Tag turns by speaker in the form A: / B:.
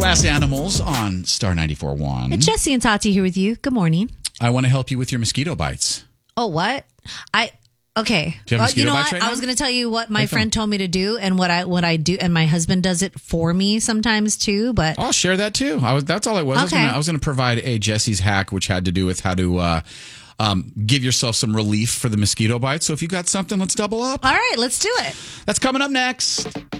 A: Glass Animals on Star 94.1.
B: It's Jesse and Tati here with you. Good morning.
A: I want to help you with your mosquito bites.
B: Oh, what? Okay.
A: Do you have mosquito
B: know
A: bites
B: what?
A: right
B: I
A: now?
B: was going to tell you what my friend told me to do and what I do, and my husband does it for me sometimes too. But
A: I'll share that too. That's all it was.
B: Okay.
A: I was going to provide a Jesse's hack, which had to do with how to give yourself some relief for the mosquito bites. So if you got something, let's double up.
B: all right, let's do it.
A: That's coming up next.